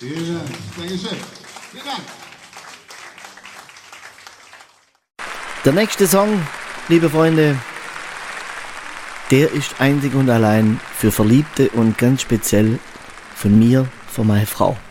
Vielen Dank. Dankeschön. Vielen Dank. Der nächste Song, liebe Freunde, der ist einzig und allein für Verliebte und ganz speziell von mir, für meine Frau.